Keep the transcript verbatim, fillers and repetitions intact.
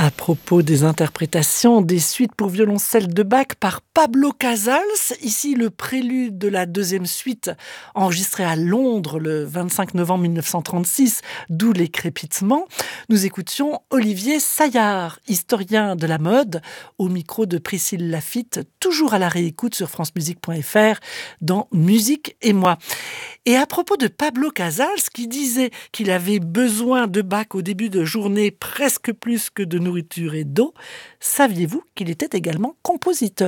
À propos des interprétations des suites pour violoncelle de Bach par Pablo Casals, ici le prélude de la deuxième suite enregistrée à Londres le vingt-cinq novembre mille neuf cent trente-six, d'où les crépitements. Nous écoutions Olivier Saillard, historien de la mode, au micro de Priscille Laffitte, toujours à la réécoute sur francemusique point f r dans Musique et moi. Et à propos de Pablo Casals, qui disait qu'il avait besoin de Bach au début de journée presque plus que de nourriture et d'eau, saviez-vous qu'il était également compositeur ?